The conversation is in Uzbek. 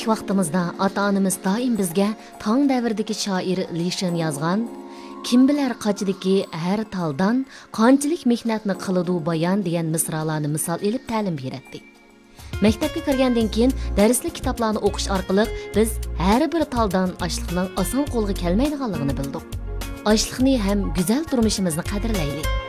kichik vaqtimizda ota-onamiz doim bizga tong davridagi shoir Lishan yozgan kim bilar qachidiki har taldan qanchalik mehnatni qiladi bayon degan misralarni misol elib ta'lim beradi. Maktabga kirgandan keyin darslik kitoblarni o'qish orqali biz har bir taldan ochliqning oson qo'lga kelmaydiganligini bildik. Ochliqni ham go'zal turmushimizni qadrlaylik.